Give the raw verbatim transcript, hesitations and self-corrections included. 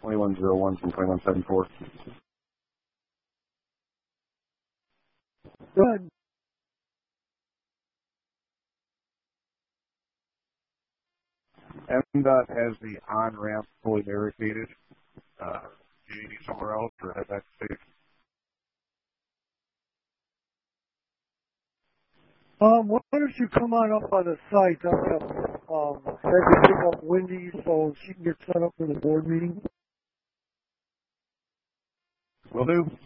twenty-one oh one from twenty-one seventy-four. Good. M DOT has the on-ramp fully barricaded. Uh, do you need somewhere else or head back to station? Um, why don't you come on up by the site? I'm gonna um, have you pick up Wendy so she can get set up for the board meeting. Will do.